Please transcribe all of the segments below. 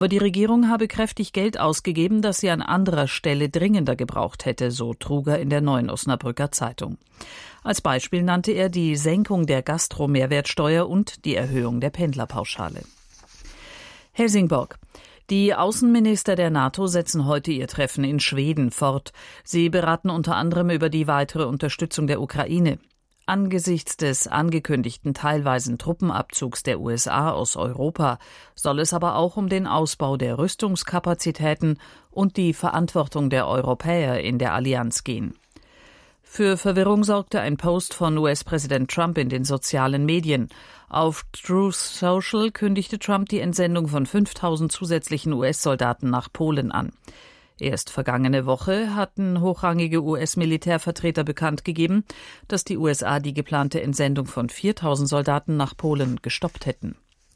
Aber die Regierung habe kräftig Geld ausgegeben, das sie an anderer Stelle dringender gebraucht hätte, so trug er in der Neuen Osnabrücker Zeitung. Als Beispiel nannte er die Senkung der Gastro-Mehrwertsteuer und die Erhöhung der Pendlerpauschale. Helsingborg. Die Außenminister der NATO setzen heute ihr Treffen in Schweden fort. Sie beraten unter anderem über die weitere Unterstützung der Ukraine. Angesichts des angekündigten teilweisen Truppenabzugs der USA aus Europa soll es aber auch um den Ausbau der Rüstungskapazitäten und die Verantwortung der Europäer in der Allianz gehen. Für Verwirrung sorgte ein Post von US-Präsident Trump in den sozialen Medien. Auf Truth Social kündigte Trump die Entsendung von 5.000 zusätzlichen US-Soldaten nach Polen an. Erst vergangene Woche hatten hochrangige US-Militärvertreter bekannt gegeben, dass die USA die geplante Entsendung von 4.000 Soldaten nach Polen gestoppt hätten.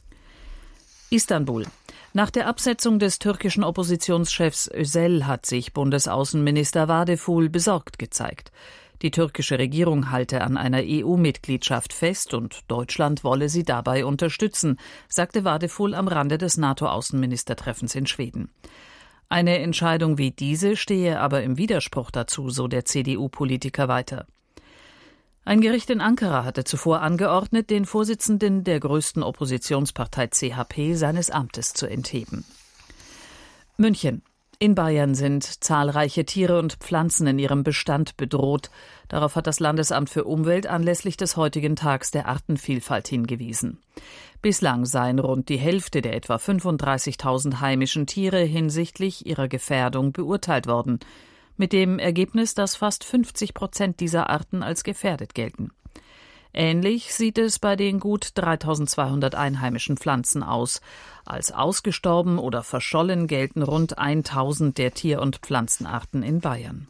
Istanbul. Nach der Absetzung des türkischen Oppositionschefs Özel hat sich Bundesaußenminister Vadeful besorgt gezeigt. Die türkische Regierung halte an einer EU-Mitgliedschaft fest und Deutschland wolle sie dabei unterstützen, sagte Vadeful am Rande des NATO-Außenministertreffens in Schweden. Eine Entscheidung wie diese stehe aber im Widerspruch dazu, so der CDU-Politiker weiter. Ein Gericht in Ankara hatte zuvor angeordnet, den Vorsitzenden der größten Oppositionspartei CHP seines Amtes zu entheben. München. In Bayern sind zahlreiche Tiere und Pflanzen in ihrem Bestand bedroht. Darauf hat das Landesamt für Umwelt anlässlich des heutigen Tags der Artenvielfalt hingewiesen. Bislang seien rund die Hälfte der etwa 35.000 heimischen Tiere hinsichtlich ihrer Gefährdung beurteilt worden. Mit dem Ergebnis, dass fast 50% dieser Arten als gefährdet gelten. Ähnlich sieht es bei den gut 3.200 einheimischen Pflanzen aus. Als ausgestorben oder verschollen gelten rund 1.000 der Tier- und Pflanzenarten in Bayern.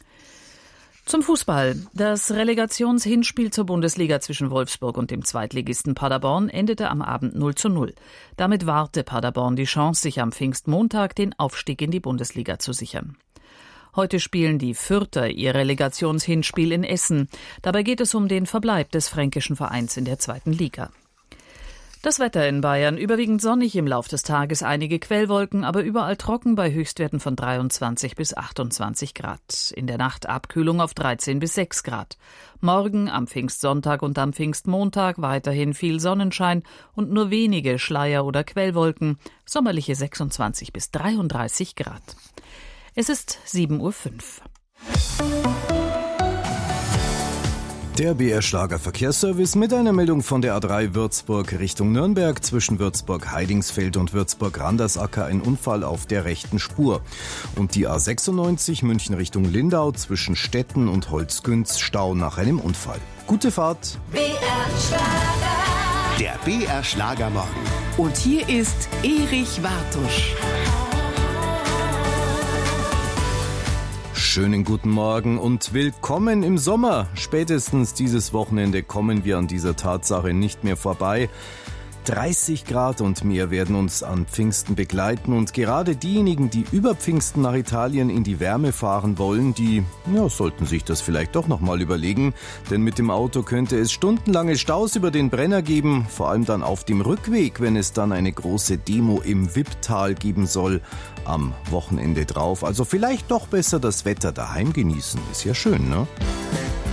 Zum Fußball. Das Relegationshinspiel zur Bundesliga zwischen Wolfsburg und dem Zweitligisten Paderborn endete am Abend 0:0. Damit wahrte Paderborn die Chance, sich am Pfingstmontag den Aufstieg in die Bundesliga zu sichern. Heute spielen die Fürther ihr Relegationshinspiel in Essen. Dabei geht es um den Verbleib des fränkischen Vereins in der 2. Liga. Das Wetter in Bayern überwiegend sonnig, im Lauf des Tages einige Quellwolken, aber überall trocken bei Höchstwerten von 23 bis 28 Grad. In der Nacht Abkühlung auf 13 bis 6 Grad. Morgen am Pfingstsonntag und am Pfingstmontag weiterhin viel Sonnenschein und nur wenige Schleier- oder Quellwolken, sommerliche 26 bis 33 Grad. Es ist 7:05 Uhr. Der BR-Schlager-Verkehrsservice mit einer Meldung von der A3 Würzburg Richtung Nürnberg. Zwischen Würzburg-Heidingsfeld und Würzburg-Randersacker ein Unfall auf der rechten Spur. Und die A96 München Richtung Lindau zwischen Stetten und Holzgünz Stau nach einem Unfall. Gute Fahrt. BR-Schlager. Der BR-Schlagermorgen. Und hier ist Erich Wartusch. Schönen guten Morgen und willkommen im Sommer. Spätestens dieses Wochenende kommen wir an dieser Tatsache nicht mehr vorbei. 30 Grad und mehr werden uns an Pfingsten begleiten und gerade diejenigen, die über Pfingsten nach Italien in die Wärme fahren wollen, die sollten sich das vielleicht doch nochmal überlegen, denn mit dem Auto könnte es stundenlange Staus über den Brenner geben, vor allem dann auf dem Rückweg, wenn es dann eine große Demo im Wipptal geben soll am Wochenende drauf. Also vielleicht doch besser das Wetter daheim genießen, ist ja schön, ne?